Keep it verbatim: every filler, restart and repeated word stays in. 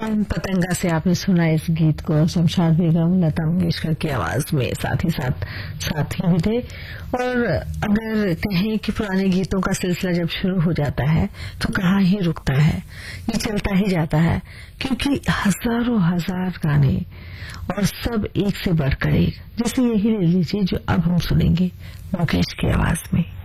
पतंगा से आपने सुना इस गीत को, शमशाद बेगम, लता मंगेशकर की आवाज में, साथ ही साथ साथी भी थे। और अगर कहें कि पुराने गीतों का सिलसिला जब शुरू हो जाता है तो कहाँ ही रुकता है, ये चलता ही जाता है, क्योंकि हजारों हजार गाने और सब एक से बढ़कर एक। जैसे यही ले लीजिए जो अब हम सुनेंगे मुकेश की आवाज में।